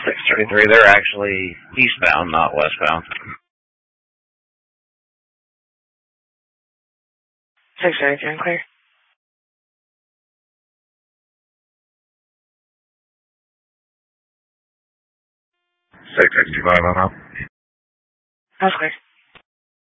633, they're actually eastbound, not westbound. 633, clear. 665, I'm out. That's clear.